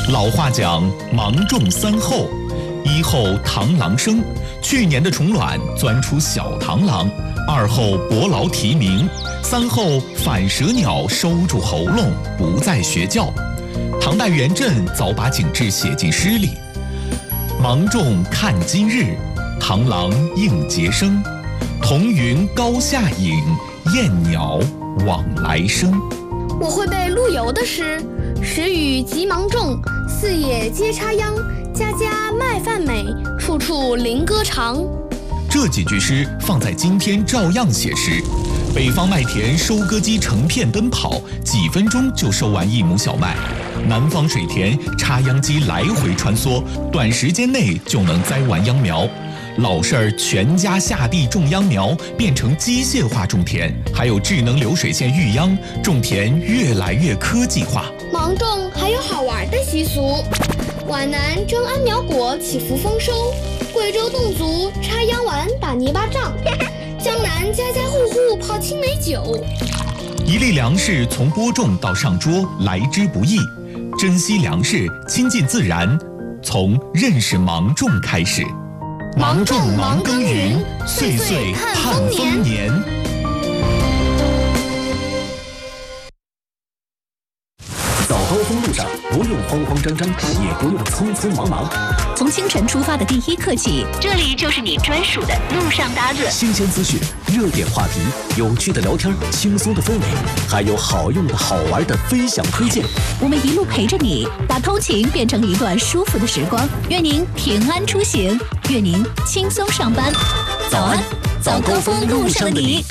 老话讲芒种3候，一候螳螂生，去年的虫卵钻出小螳螂；2候伯劳啼鸣；3候反舌鸟收住喉咙，不再学叫。唐代元稹早把景致写进诗里。芒种看今日，螳螂应节声。彤云高下影，燕鸟往来声。 我会背陆游的诗：时雨急芒种，四野皆插秧，家家麦饭美，处处菱歌长。 这几句诗放在今天照样写实。北方麦田收割机成片奔跑，几分钟就收完1亩小麦；南方水田插秧机来回穿梭，短时间内就能栽完秧苗。老式儿全家下地种秧苗变成机械化种田，还有智能流水线育秧，种田越来越科技化。 芒种还有好玩的习俗：皖南征安苗果祈福丰收，贵州侗族插秧完打泥巴仗，江南家家户户泡青梅酒。 一粒粮食从播种到上桌来之不易，珍惜粮食，亲近自然，从认识芒种开始。芒种忙耕耘，岁岁盼丰年。 早高峰路上不用慌慌张张，也不用匆匆忙忙。 从清晨出发的第一刻起， 这里就是你专属的路上搭子。 新鲜资讯、热点话题、有趣的聊天、轻松的氛围，还有好用的好玩的分享推荐。 我们一路陪着你，把通勤变成一段舒服的时光。愿您平安出行，愿您轻松上班。早安，早高峰路上的你。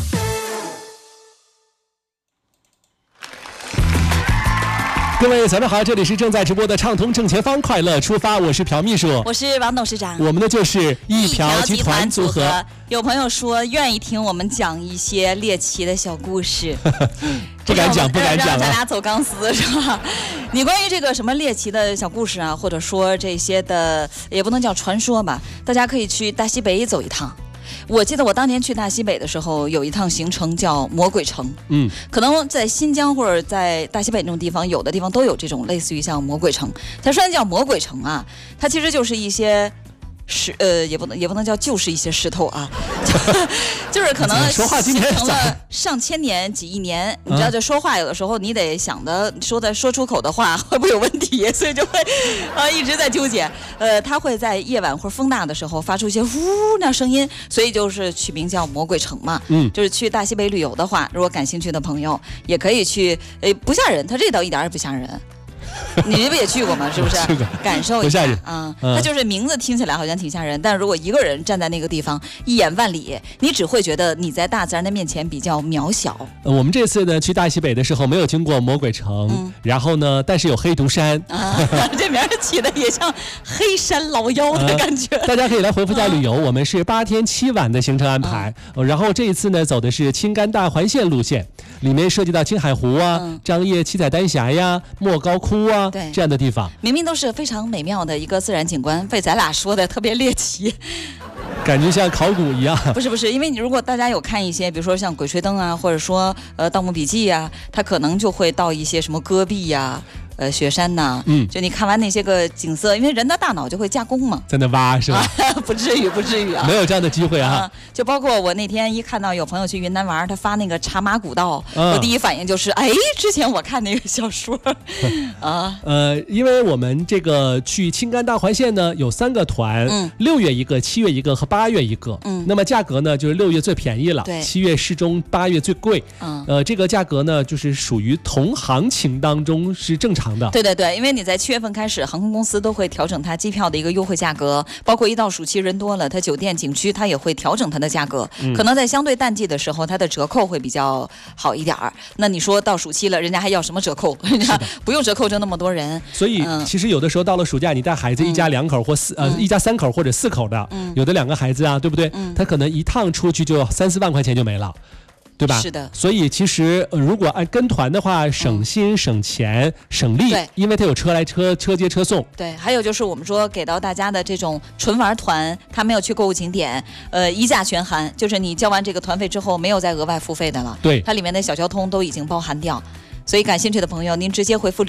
各位早上好，这里是正在直播的畅通正前方快乐出发，我是朴秘书， 我是王董事长， 我们的就是一朴集团组合。 有朋友说愿意听我们讲一些猎奇的小故事不敢讲让咱俩走钢丝是吧？你关于这个什么猎奇的小故事啊，或者说这些的也不能叫传说吧，大家可以去大西北走一趟。我记得我当年去大西北的时候，有一趟行程叫魔鬼城。可能在新疆或者在大西北那种地方，有的地方都有这种类似于像魔鬼城。它虽然叫魔鬼城啊，它其实就是一些也不能叫就是一些石头啊，就是可能形成了上千年几亿年。你知道，这说话有的时候你得想的说出口的话会不会有问题，所以就会一直在纠结。它会在夜晚或者风大的时候发出一些呼那声音，所以就是取名叫魔鬼城嘛。就是去大西北旅游的话，如果感兴趣的朋友也可以去，不吓人，它这倒一点也不吓人。你不也去过吗？是不是？感受一下啊！它就是名字听起来好像挺吓人，但如果一个人站在那个地方，一眼万里，你只会觉得你在大自然的面前比较渺小。 我们这次呢去大西北的时候没有经过魔鬼城，然后呢，但是有黑毒山这名起的也像黑山老妖的感觉。 大家可以来回复家旅游，我们是8天7晚的行程安排。然后这一次呢走的是青甘大环线路线，里面涉及到青海湖啊、张掖七彩丹霞呀、莫高窟啊这样的地方， 明明都是非常美妙的一个自然景观，被咱俩说的特别猎奇， 感觉像考古一样。 不是，因为你如果大家有看一些，比如说像《鬼吹灯》啊，或者说盗墓笔记啊，它可能就会到一些什么戈壁呀、雪山呐，就你看完那些个景色，因为人的大脑就会加工嘛， 在那挖是吧？ 不至于啊， 没有这样的机会啊。 就包括我那天一看到有朋友去云南玩，他发那个茶马古道，我第一反应就是，之前我看那个小说因为我们这个去青甘大环线呢有3个团，6月一个、7月一个和8月一个。那么价格呢就是6月最便宜了，7月适中，8月最贵。这个价格呢就是属于同行情当中是正常的。 对，因为你在7月份开始，航空公司都会调整它机票的一个优惠价格，包括一到暑期人多了，它酒店景区它也会调整它的价格。可能在相对淡季的时候，它的折扣会比较好一点儿。那你说到暑期了，人家还要什么折扣？人家不用折扣，就那么多人。 所以其实有的时候到了暑假，你带孩子一家2口或一家3口或者4口的，有的2个孩子啊，对不对？他可能一趟出去就3-4万块钱就没了。对吧？ 是的。 所以其实如果按跟团的话，省心、省钱、省力，因为它有车来车接车送。 对，还有就是我们说给到大家的这种纯玩团，他没有去购物景点，一价全含，就是你交完这个团费之后，没有再额外付费的了。 对， 它里面的小交通都已经包含掉。所以感兴趣的朋友，您直接回复